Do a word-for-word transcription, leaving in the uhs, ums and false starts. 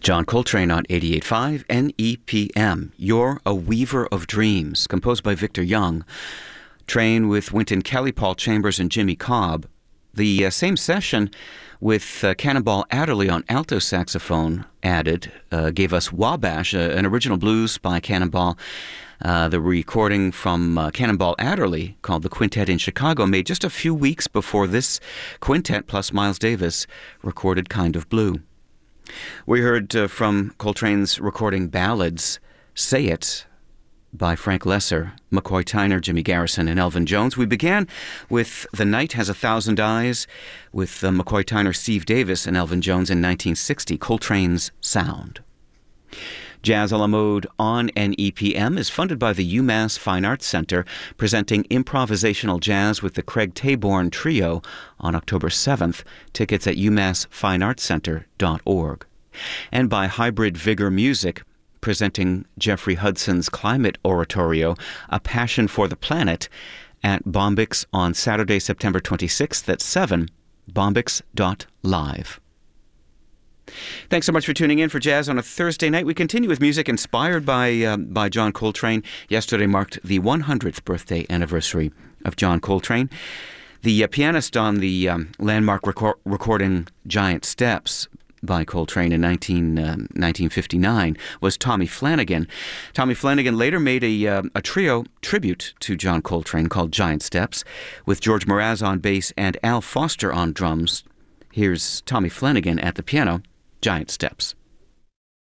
John Coltrane on eighty-eight point five N E P M. You're a Weaver of Dreams, composed by Victor Young. Train with Wynton Kelly, Paul Chambers, and Jimmy Cobb. The uh, same session with uh, Cannonball Adderley on alto saxophone added uh, gave us Wabash, uh, an original blues by Cannonball. Uh, the recording from uh, Cannonball Adderley, called The Quintet in Chicago, made just a few weeks before this quintet plus Miles Davis recorded Kind of Blue. We heard uh, from Coltrane's recording ballads, Say It, by Frank Lesser, McCoy Tyner, Jimmy Garrison, and Elvin Jones. We began with The Night Has a Thousand Eyes with uh, McCoy Tyner, Steve Davis, and Elvin Jones in nineteen sixty, Coltrane's Sound. Jazz a la Mode on N E P M is funded by the UMass Fine Arts Center, presenting improvisational jazz with the Craig Taborn Trio on October seventh. Tickets at u mass fine arts center dot org. And by Hybrid Vigor Music, presenting Jeffrey Hudson's Climate Oratorio, A Passion for the Planet, at Bombyx on Saturday, September twenty-sixth at seven, bombyx dot live. Thanks so much for tuning in for Jazz on a Thursday night. We continue with music inspired by uh, by John Coltrane. Yesterday marked the one hundredth birthday anniversary of John Coltrane. The uh, pianist on the um, landmark recor- recording Giant Steps by Coltrane in nineteen, uh, nineteen fifty-nine was Tommy Flanagan. Tommy Flanagan later made a, uh, a trio tribute to John Coltrane called Giant Steps, with George Mraz on bass and Al Foster on drums. Here's Tommy Flanagan at the piano, Giant Steps.